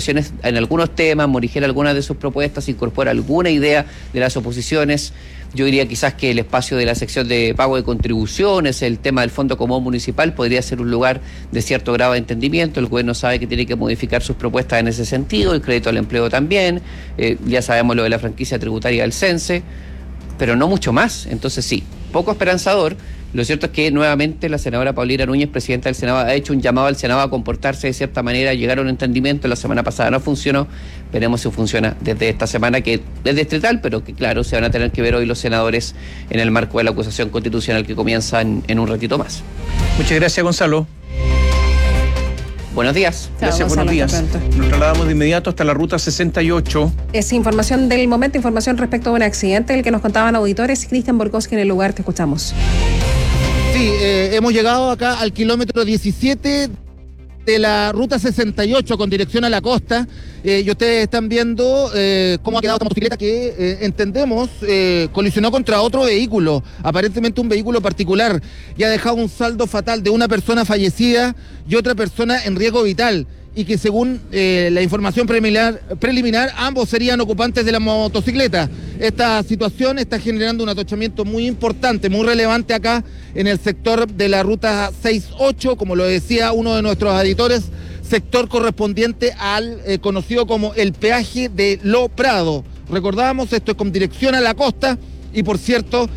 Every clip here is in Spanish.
modificaciones en algunos temas, morigera algunas de sus propuestas, incorpora alguna idea de las oposiciones. Yo diría quizás que el espacio de la sección de pago de contribuciones, el tema del Fondo Común Municipal, podría ser un lugar de cierto grado de entendimiento. El gobierno sabe que tiene que modificar sus propuestas en ese sentido, el crédito al empleo también, ya sabemos lo de la franquicia tributaria del CENSE, pero no mucho más. Entonces sí, poco esperanzador. Lo cierto es que nuevamente la senadora Paulina Núñez, presidenta del Senado, ha hecho un llamado al Senado a comportarse de cierta manera, llegar a un entendimiento. La semana pasada no funcionó, veremos si funciona desde esta semana, que es distrital, pero que claro, se van a tener que ver hoy los senadores en el marco de la acusación constitucional que comienza en un ratito más. Muchas gracias, Gonzalo. Buenos días. Gracias, buenos días. Nos trasladamos de inmediato hasta la ruta 68. Es información del momento, información respecto a un accidente, el que nos contaban auditores. Cristian Borkowski en el lugar, te escuchamos. Sí, hemos llegado acá al kilómetro 17 de la ruta 68 con dirección a la costa, y ustedes están viendo cómo ha quedado esta motocicleta que entendemos colisionó contra otro vehículo, aparentemente un vehículo particular, y ha dejado un saldo fatal de una persona fallecida y otra persona en riesgo vital, y que según la información preliminar ambos serían ocupantes de la motocicleta. Esta situación está generando un atochamiento muy importante, muy relevante acá en el sector de la ruta 68, como lo decía uno de nuestros editores, sector correspondiente al conocido como el peaje de Lo Prado. Recordábamos, esto es con dirección a la costa, y por cierto,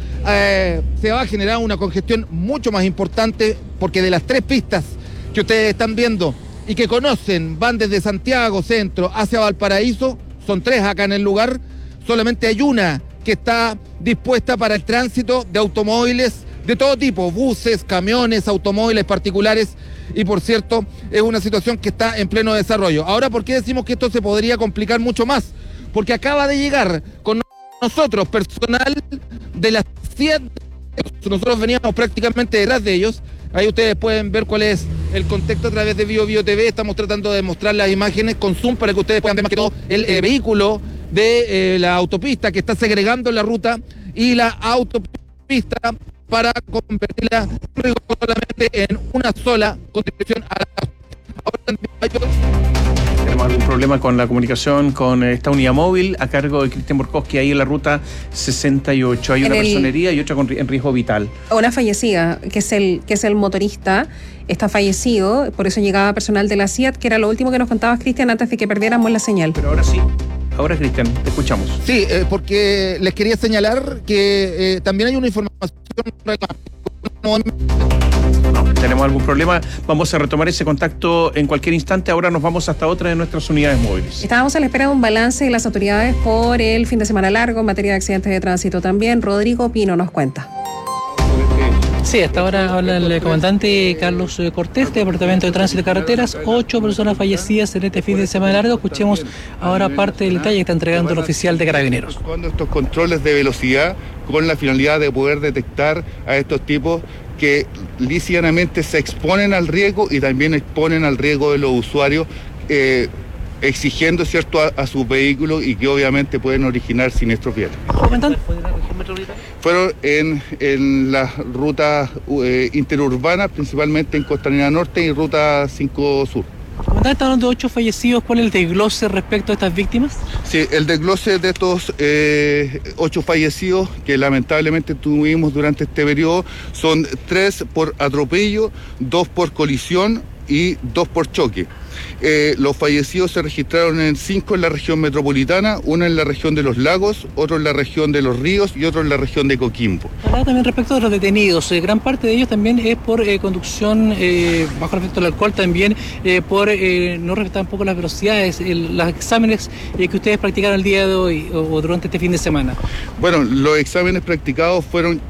se va a generar una congestión mucho más importante, porque de las 3 pistas que ustedes están viendo y que conocen, van desde Santiago Centro hacia Valparaíso, son 3 acá en el lugar, solamente hay una que está dispuesta para el tránsito de automóviles de todo tipo, buses, camiones, automóviles particulares, y por cierto, es una situación que está en pleno desarrollo. Ahora, ¿por qué decimos que esto se podría complicar mucho más? Porque acaba de llegar con nosotros personal de las 7, nosotros veníamos prácticamente detrás de ellos. Ahí ustedes pueden ver cuál es el contexto a través de BioBio TV. Estamos tratando de mostrar las imágenes con zoom para que ustedes puedan ver más que todo el vehículo de la autopista que está segregando la ruta y la autopista para convertirla solamente en una sola contribución a la... Tenemos algún problema con la comunicación con esta unidad móvil a cargo de Cristian Borkowski ahí en la ruta 68. Hay una personería y otra en riesgo vital. Una fallecida, que es el motorista, está fallecido, por eso llegaba personal de la CIAT, que era lo último que nos contabas, Cristian, antes de que perdiéramos la señal. Pero ahora sí. Ahora, Cristian, te escuchamos. Sí, porque les quería señalar que también hay una información... Tenemos algún problema, vamos a retomar ese contacto en cualquier instante. Ahora nos vamos hasta otra de nuestras unidades móviles. Estábamos a la espera de un balance de las autoridades por el fin de semana largo en materia de accidentes de tránsito también. Rodrigo Pino nos cuenta. Sí, hasta ahora habla el comandante Carlos Cortés, del Departamento de Tránsito y Carreteras. 8 personas fallecidas en este fin de semana largo. Escuchemos ahora parte del detalle que está entregando el oficial de Carabineros. Cuando estos controles de velocidad con la finalidad de poder detectar a estos tipos que lícitamente se exponen al riesgo y también exponen al riesgo de los usuarios, exigiendo, ¿cierto?, a sus vehículos, y que obviamente pueden originar siniestros viales. Fueron en las rutas interurbanas, principalmente en Costanera Norte y Ruta 5 Sur. Comandante, está hablando de 8 fallecidos. ¿Cuál es el desglose respecto a estas víctimas? Sí, el desglose de estos 8 fallecidos que lamentablemente tuvimos durante este periodo son 3 por atropello, 2 por colisión y 2 por choque. Los fallecidos se registraron en 5 en la región metropolitana, 1 en la región de los lagos, otro en la región de los ríos y otro en la región de Coquimbo. Ahora también respecto de los detenidos, gran parte de ellos también es por conducción bajo el efecto del alcohol, también por no respetar un poco las velocidades, los exámenes que ustedes practicaron el día de hoy o durante este fin de semana. Bueno, los exámenes practicados fueron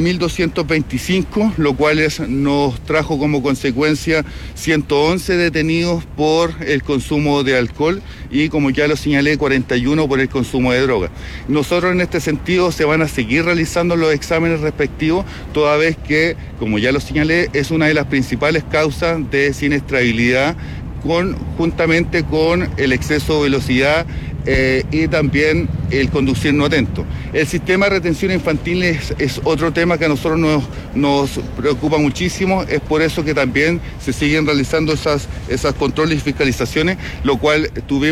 15.225, lo cual nos trajo como consecuencia 111 detenidos por el consumo de alcohol y, como ya lo señalé, 41 por el consumo de droga. Nosotros en este sentido se van a seguir realizando los exámenes respectivos, toda vez que, como ya lo señalé, es una de las principales causas de siniestrabilidad juntamente con el exceso de velocidad y también el conducir no atento. El sistema de retención infantil es otro tema que a nosotros nos preocupa muchísimo. Es por eso que también se siguen realizando esas controles y fiscalizaciones, lo cual tuvimos